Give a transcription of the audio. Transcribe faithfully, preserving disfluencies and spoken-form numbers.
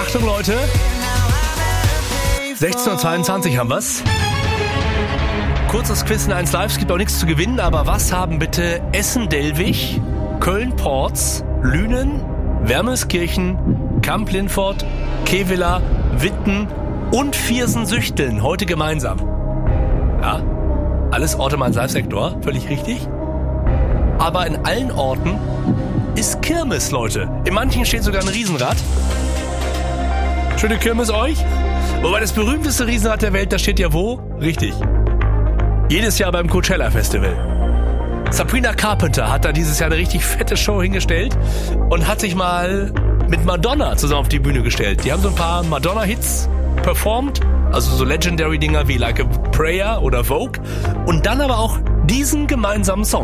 Achtung Leute, sechzehn Uhr zweiundzwanzig haben wir's. Kurzes Quiz in eins Live, es gibt auch nichts zu gewinnen, aber was haben bitte Essen-Delwig, Köln-Porz, Lünen, Wermelskirchen, Kamp-Lindfort, Kevela, Witten und Viersen-Süchteln heute gemeinsam? Ja, alles Orte im eins Live-Sektor, völlig richtig. Aber in allen Orten ist Kirmes, Leute. In manchen steht sogar ein Riesenrad. Schöne Kirmes euch. Wobei das berühmteste Riesenrad der Welt, das steht ja wo? Richtig. Jedes Jahr beim Coachella Festival. Sabrina Carpenter hat da dieses Jahr eine richtig fette Show hingestellt und hat sich mal mit Madonna zusammen auf die Bühne gestellt. Die haben so ein paar Madonna-Hits performt, also so Legendary-Dinger wie Like a Prayer oder Vogue und dann aber auch diesen gemeinsamen Song.